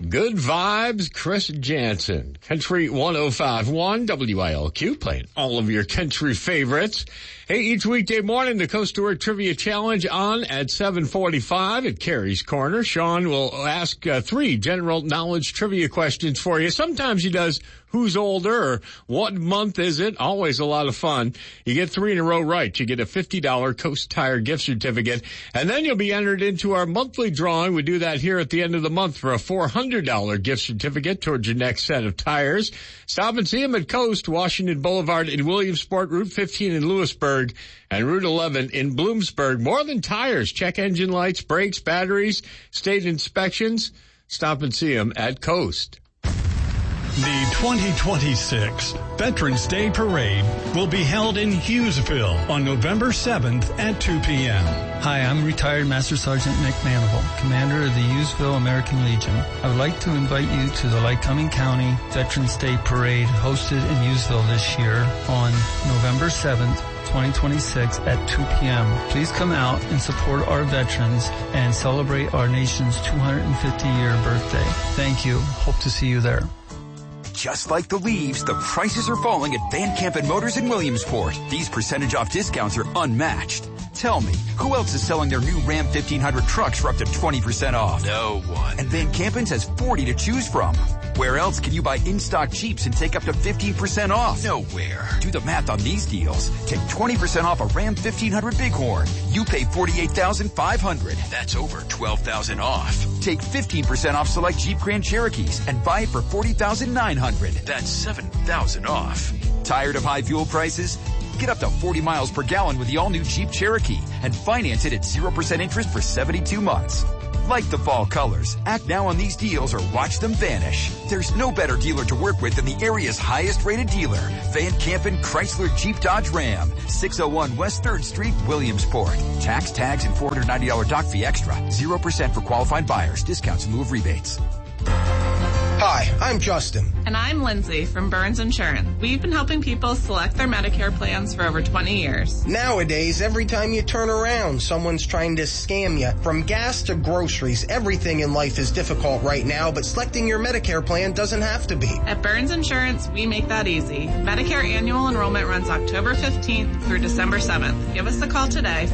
Good vibes, Chris Jansen. Country 105.1 WILQ, playing all of your country favorites. Hey, each weekday morning, the Coast to Work Trivia Challenge on at 7:45 at Carrie's Corner. Sean will ask 3 general knowledge trivia questions for you. Sometimes he does who's older or what month is it. Always a lot of fun. You get 3 in a row right. You get a $50 Coast Tire gift certificate. And then you'll be entered into our monthly drawing. We do that here at the end of the month for a $400 gift certificate towards your next set of tires. Stop and see him at Coast, Washington Boulevard in Williamsport, Route 15 in Lewisburg, and Route 11 in Bloomsburg. More than tires. Check engine lights, brakes, batteries, state inspections. Stop and see him at Coast. The 2026 Veterans Day Parade will be held in Hughesville on November 7th at 2 p.m. Hi, I'm retired Master Sergeant Nick Manival, commander of the Hughesville American Legion. I would like to invite you to the Lycoming County Veterans Day Parade hosted in Hughesville this year on November 7th, 2026 at 2 p.m. Please come out and support our veterans and celebrate our nation's 250-year birthday. Thank you. Hope to see you there. Just like the leaves, the prices are falling at Van Campen Motors in Williamsport. These percentage off discounts are unmatched. Tell me, who else is selling their new Ram 1500 trucks for up to 20% off? No one. And Van Campen's has 40 to choose from. Where else can you buy in-stock Jeeps and take up to 15% off? Nowhere. Do the math on these deals. Take 20% off a Ram 1500 Bighorn. You pay $48,500. That's over $12,000 off. Take 15% off select Jeep Grand Cherokees and buy it for $40,900. That's $7,000 off. Tired of high fuel prices? Get up to 40 miles per gallon with the all-new Jeep Cherokee and finance it at 0% interest for 72 months. Like the fall colors, act now on these deals or watch them vanish. There's no better dealer to work with than the area's highest-rated dealer, Van Campen Chrysler Jeep Dodge Ram, 601 West 3rd Street, Williamsport. Tax, tags, and $490 doc fee extra. 0% for qualified buyers. Discounts in lieu of rebates. Hi, I'm Justin. And I'm Lindsay from Burns Insurance. We've been helping people select their Medicare plans for over 20 years. Nowadays, every time you turn around, someone's trying to scam you. From gas to groceries, everything in life is difficult right now, but selecting your Medicare plan doesn't have to be. At Burns Insurance, we make that easy. Medicare annual enrollment runs October 15th through December 7th. Give us a call today,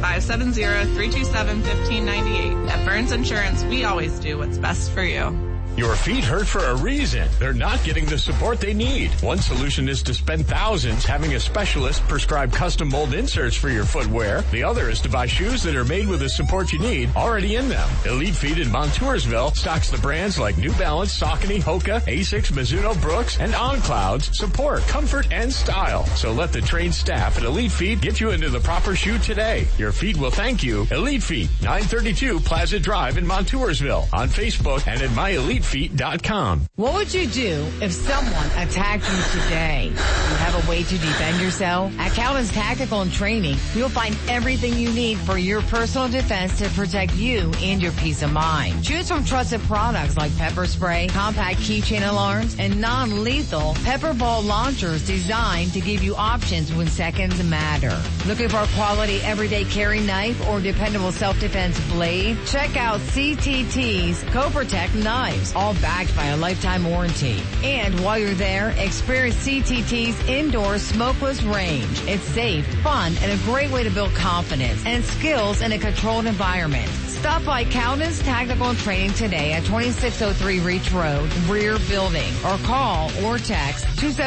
570-327-1598. At Burns Insurance, we always do what's best for you. Your feet hurt for a reason. They're not getting the support they need. One solution is to spend thousands having a specialist prescribe custom mold inserts for your footwear. The other is to buy shoes that are made with the support you need already in them. Elite Feet in Montoursville stocks the brands like New Balance, Saucony, Hoka, Asics, Mizuno, Brooks, and On Clouds support comfort and style. So let the trained staff at Elite Feet get you into the proper shoe today. Your feet will thank you. Elite Feet, 932 Plaza Drive in Montoursville. On Facebook and at myelitefeet.com. What would you do if someone attacked you today? You have a way to defend yourself? At Calvin's Tactical and Training, you'll find everything you need for your personal defense to protect you and your peace of mind. Choose from trusted products like pepper spray, compact keychain alarms, and non-lethal pepper ball launchers designed to give you options when seconds matter. Looking for a quality everyday carry knife or dependable self-defense blade? Check out CTT's Co-Protect knives, all backed by a lifetime warranty. And while you're there, experience CTT's indoor smokeless range. It's safe, fun, and a great way to build confidence and skills in a controlled environment. Stop by Cowden's Tactical and Training today at 2603 Reach Road, rear building, or call or text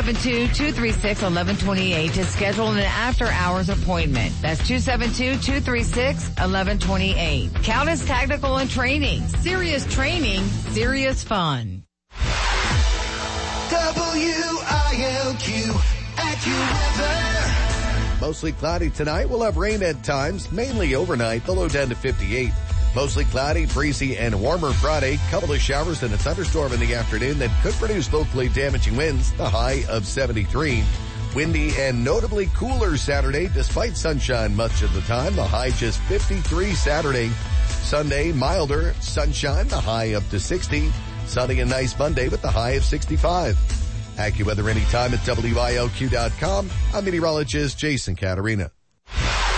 272-236-1128 to schedule an after-hours appointment. That's 272-236-1128. Cowden's Tactical and Training. Serious training, serious fun. WILQ AccuWeather. Mostly cloudy tonight. We'll have rain at times, mainly overnight, the low down to 58. Mostly cloudy, breezy, and warmer Friday. Couple of showers and a thunderstorm in the afternoon that could produce locally damaging winds, the high of 73. Windy and notably cooler Saturday, despite sunshine much of the time. The high just 53 Saturday. Sunday, milder, sunshine, the high up to 60. Sunny and nice Monday with the high of 65. AccuWeather anytime at WILQ.com. I'm meteorologist Jason Caterina.